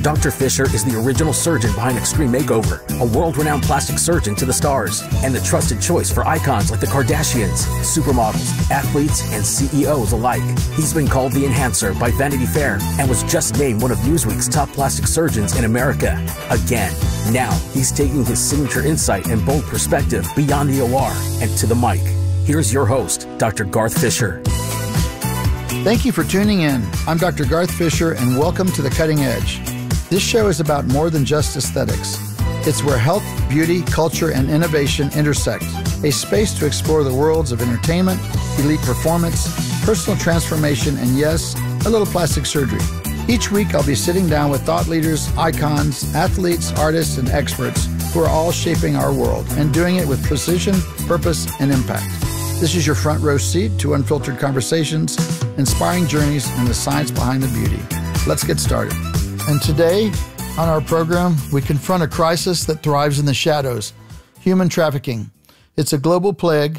Dr. Fisher is the original surgeon behind Extreme Makeover, a world-renowned plastic surgeon to the stars, and the trusted choice for icons like the Kardashians, supermodels, athletes, and CEOs alike. He's been called the Enhancer by Vanity Fair and was just named one of Newsweek's top plastic surgeons in America. Again, now he's taking his signature insight and bold perspective beyond the OR and to the mic. Here's your host, Dr. Garth Fisher. Thank you for tuning in. I'm Dr. Garth Fisher, and welcome to The Cutting Edge. This show is about more than just aesthetics. It's where health, beauty, culture, and innovation intersect. A space to explore the worlds of entertainment, elite performance, personal transformation, and yes, a little plastic surgery. Each week, I'll be sitting down with thought leaders, icons, athletes, artists, and experts who are all shaping our world and doing it with precision, purpose, and impact. This is your front row seat to unfiltered conversations, inspiring journeys, and the science behind the beauty. Let's get started. And today on our program, we confront a crisis that thrives in the shadows: human trafficking. It's a global plague